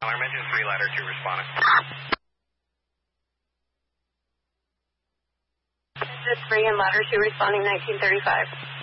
Alarm engine 3, ladder 2 responding. Engine 3 and ladder 2 responding 1935.